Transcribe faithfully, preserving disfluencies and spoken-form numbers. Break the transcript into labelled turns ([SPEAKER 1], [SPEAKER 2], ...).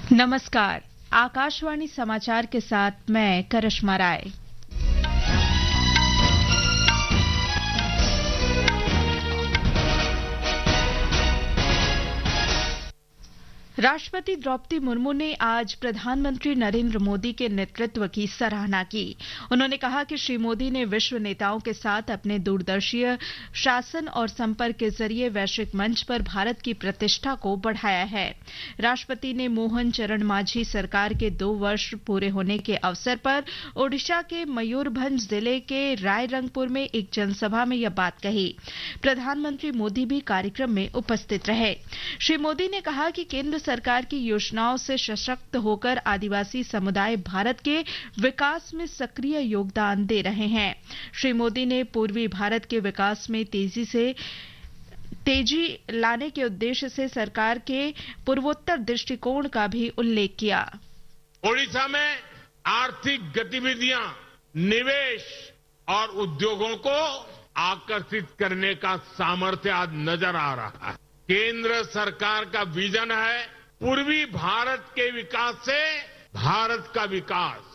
[SPEAKER 1] नमस्कार, आकाशवाणी समाचार के साथ मैं करिश्मा राय। राष्ट्रपति द्रौपदी मुर्मू ने आज प्रधानमंत्री नरेंद्र मोदी के नेतृत्व की सराहना की। उन्होंने कहा कि श्री मोदी ने विश्व नेताओं के साथ अपने दूरदर्शी शासन और संपर्क के जरिए वैश्विक मंच पर भारत की प्रतिष्ठा को बढ़ाया है। राष्ट्रपति ने मोहन चरण मांझी सरकार के दो वर्ष पूरे होने के अवसर पर ओडिशा के मयूरभंज जिले के रायरंगपुर में एक जनसभा में यह बात कही। प्रधानमंत्री मोदी भी कार्यक्रम में उपस्थित रहे। श्री मोदी ने कहा कि केंद्र सरकार की योजनाओं से सशक्त होकर आदिवासी समुदाय भारत के विकास में सक्रिय योगदान दे रहे हैं। श्री मोदी ने पूर्वी भारत के विकास में तेजी से तेजी लाने के उद्देश्य से सरकार के पूर्वोत्तर दृष्टिकोण का भी उल्लेख किया।
[SPEAKER 2] ओडिशा में आर्थिक गतिविधियां, निवेश और उद्योगों को आकर्षित करने का सामर्थ्य आज नजर आ रहा है। केंद्र सरकार का विजन है पूर्वी भारत के विकास से भारत का विकास।